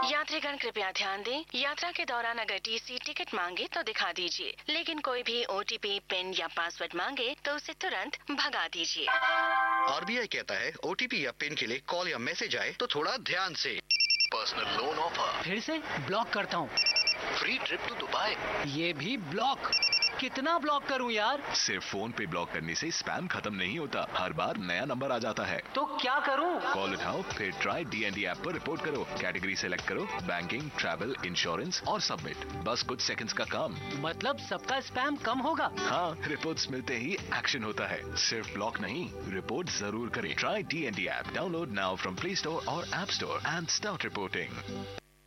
यात्रीगण कृपया ध्यान दें, यात्रा के दौरान अगर टीसी टिकट मांगे तो दिखा दीजिए, लेकिन कोई भी ओटीपी, पिन या पासवर्ड मांगे तो उसे तुरंत भगा दीजिए। आरबीआई कहता है ओटीपी या पिन के लिए कॉल या मैसेज आए तो थोड़ा ध्यान से। पर्सनल लोन ऑफर फिर से ब्लॉक करता हूँ। फ्री ट्रिप टू दुबई ये भी ब्लॉक। कितना ब्लॉक करूं यार? सिर्फ फोन पे ब्लॉक करने से स्पैम खत्म नहीं होता, हर बार नया नंबर आ जाता है। तो क्या करूं? कॉल उठाओ, फिर ट्राई डीएनडी ऐप पर रिपोर्ट करो, कैटेगरी सेलेक्ट करो, बैंकिंग, ट्रैवल, इंश्योरेंस और सबमिट। बस कुछ सेकंड्स का काम। मतलब सबका स्पैम कम होगा? हाँ, रिपोर्ट्स मिलते ही एक्शन होता है। सिर्फ ब्लॉक नहीं, रिपोर्ट जरूर करें। Try DND app, download now from play store और app store and start reporting.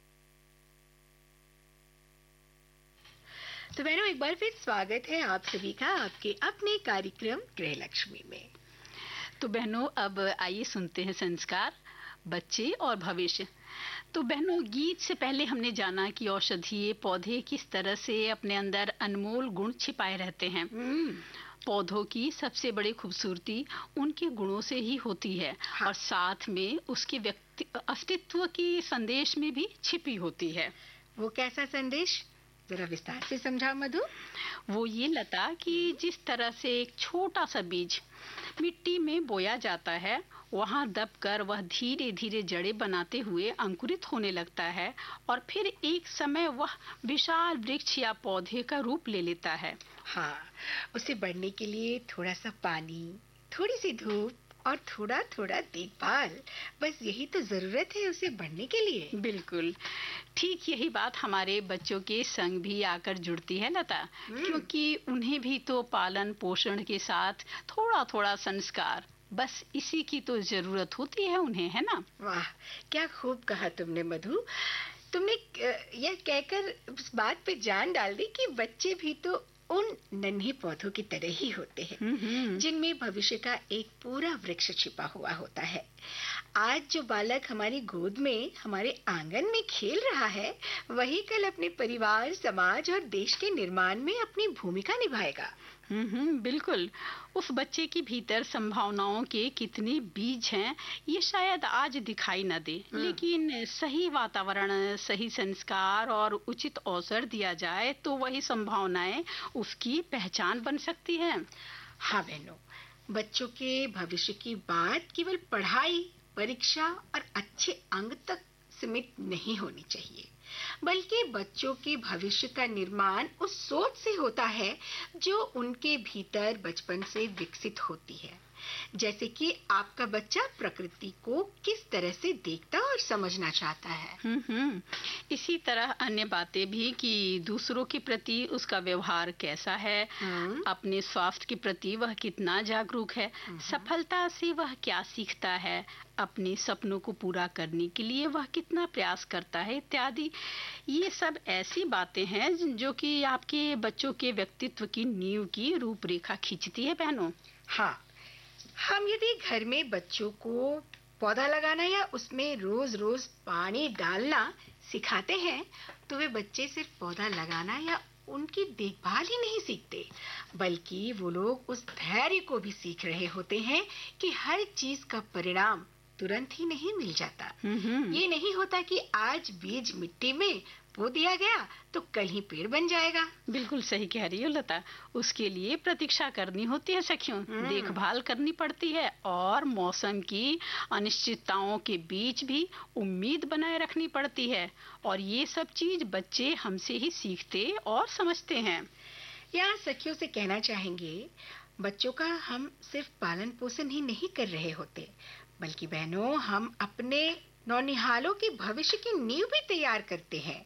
तो बहनों, एक बार फिर स्वागत है आप सभी का आपके अपने कार्यक्रम गृह लक्ष्मी में। तो बहनों, अब आइए सुनते हैं संस्कार, बच्चे और भविष्य। तो बहनों, गीत से पहले हमने जाना कि औषधीय पौधे किस तरह से अपने अंदर अनमोल गुण छिपाए रहते हैं। पौधों की सबसे बड़ी खूबसूरती उनके गुणों से ही होती है। हाँ। और साथ में उसके अस्तित्व की संदेश में भी छिपी होती है। वो कैसा संदेश, जरा विस्तार से समझाओ मधु। वो ये लता कि जिस तरह से एक छोटा सा बीज मिट्टी में बोया जाता है, वहाँ दबकर वह धीरे धीरे जड़ें बनाते हुए अंकुरित होने लगता है और फिर एक समय वह विशाल वृक्ष या पौधे का रूप ले लेता है। हाँ, उसे बढ़ने के लिए थोड़ा सा पानी, थोड़ी सी धूप और थोड़ा थोड़ा देखभाल, बस यही तो जरूरत है उसे बढ़ने के लिए। बिल्कुल ठीक यही बात हमारे बच्चों के संग भी आकर जुड़ती है लता, क्योंकि उन्हें भी तो पालन पोषण के साथ थोड़ा थोड़ा संस्कार, बस इसी की तो जरूरत होती है उन्हें, है ना? वाह, क्या खूब कहा तुमने मधु। तुमने यह कहकर उस बात पे जान डाल दी कि बच्चे भी तो उन नन्हे पौधों की तरह ही होते हैं जिनमें भविष्य का एक पूरा वृक्ष छिपा हुआ होता है। आज जो बालक हमारी गोद में, हमारे आंगन में खेल रहा है, वही कल अपने परिवार, समाज और देश के निर्माण में अपनी भूमिका निभाएगा। बिल्कुल। उस बच्चे के भीतर संभावनाओं के कितने बीज हैं, ये शायद आज दिखाई न दे, लेकिन सही वातावरण, सही संस्कार और उचित अवसर दिया जाए तो वही संभावनाएं उसकी पहचान बन सकती है। हाँ बहनों, बच्चों के भविष्य की बात केवल पढ़ाई, परीक्षा और अच्छे अंक तक सीमित नहीं होनी चाहिए, बल्कि बच्चों के भविष्य का निर्माण उस सोच से होता है जो उनके भीतर बचपन से विकसित होती है। जैसे कि आपका बच्चा प्रकृति को किस तरह से देखता और समझना चाहता है। इसी तरह अन्य बातें भी कि दूसरों के प्रति उसका व्यवहार कैसा है, अपने स्वास्थ्य के प्रति वह कितना जागरूक है, सफलता से वह क्या सीखता है, अपने सपनों को पूरा करने के लिए वह कितना प्रयास करता है, इत्यादि। ये सब ऐसी बातें हैं जो कि आपके बच्चों के व्यक्तित्व की नींव की रूपरेखा खींचती है बहनों। हाँ, हम यदि घर में बच्चों को पौधा लगाना या उसमें रोज रोज पानी डालना सिखाते हैं, तो वे बच्चे सिर्फ पौधा लगाना या उनकी देखभाल ही नहीं सीखते, बल्कि वो लोग उस धैर्य को भी सीख रहे होते हैं कि हर चीज का परिणाम तुरंत ही नहीं मिल जाता। ये नहीं होता कि आज बीज मिट्टी में बो दिया गया तो कल ही पेड़ बन जाएगा। बिल्कुल सही कह रही हो लता, उसके लिए प्रतीक्षा करनी होती है सखियों, देखभाल करनी पड़ती है और मौसम की अनिश्चितताओं के बीच भी उम्मीद बनाए रखनी पड़ती है, और ये सब चीज बच्चे हमसे ही सीखते और समझते हैं। यहाँ सखियों से कहना चाहेंगे, बच्चों का हम सिर्फ पालन पोषण ही नहीं कर रहे होते, बल्कि बहनों हम अपने नौनिहालों के भविष्य की नींव भी तैयार करते हैं,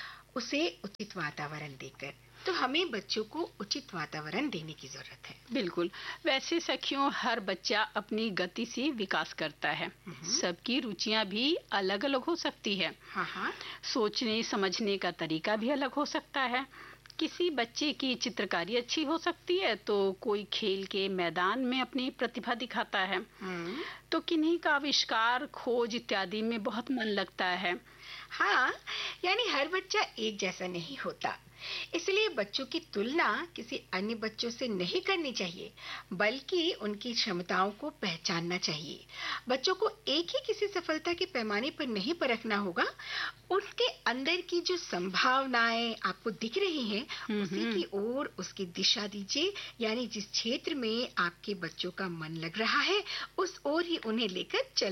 उसे उचित वातावरण देकर। तो हमें बच्चों को उचित वातावरण देने की जरूरत है। बिल्कुल। वैसे सखियों, हर बच्चा अपनी गति से विकास करता है, सबकी रुचियां भी अलग अलग हो सकती है। हाँ। सोचने समझने का तरीका भी अलग हो सकता है। किसी बच्चे की चित्रकारी अच्छी हो सकती है तो कोई खेल के मैदान में अपनी प्रतिभा दिखाता है। तो किन्हीं का आविष्कार, खोज इत्यादि में बहुत मन लगता है। हाँ, यानी हर बच्चा एक जैसा नहीं होता, इसलिए बच्चों की तुलना किसी अन्य बच्चों से नहीं करनी चाहिए, बल्कि उनकी क्षमताओं को पहचानना चाहिए। बच्चों को एक ही किसी सफलता के पैमाने पर नहीं परखना होगा, उनके अंदर की जो संभावनाएं आपको दिख रही हैं, उसी की ओर उसकी दिशा दीजिए, यानी जिस क्षेत्र में आपके बच्चों का मन लग रहा है, उस ओर ही उन्हें लेकर चल